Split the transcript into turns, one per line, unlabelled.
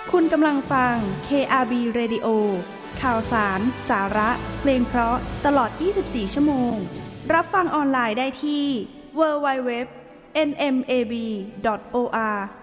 คุณกำลังฟัง KRB Radio ข่าวสาร สาระ เพลงเพราะตลอด 24 ชั่วโมง รับฟังออนไลน์ได้ที่ www.nmab.or